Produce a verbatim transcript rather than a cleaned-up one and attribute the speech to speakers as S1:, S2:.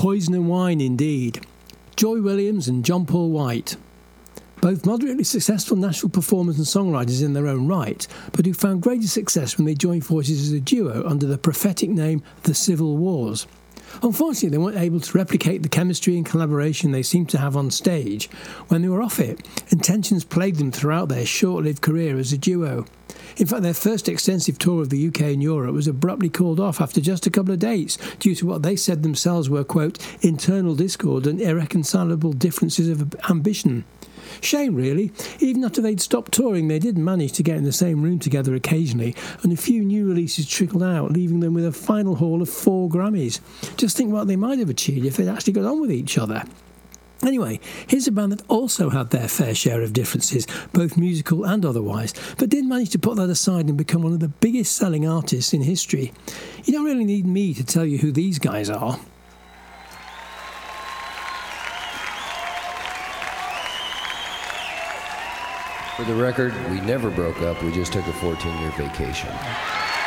S1: Poison and Wine indeed. Joy Williams and John Paul White. Both moderately successful national performers and songwriters in their own right, but who found greater success when they joined forces as a duo under the prophetic name The Civil Wars. Unfortunately, they weren't able to replicate the chemistry and collaboration they seemed to have on stage when they were off it, and tensions plagued them throughout their short-lived career as a duo. In fact, their first extensive tour of the U K and Europe was abruptly called off after just a couple of dates due to what they said themselves were, quote, internal discord and irreconcilable differences of ambition. Shame, really. Even after they'd stopped touring, they did manage to get in the same room together occasionally, and a few new releases trickled out, leaving them with a final haul of four Grammys. Just think what they might have achieved if they'd actually got on with each other. Anyway, here's a band that also had their fair share of differences, both musical and otherwise, but did manage to put that aside and become one of the biggest selling artists in history. You don't really need me to tell you who these guys are.
S2: For the record, we never broke up, we just took a fourteen-year vacation.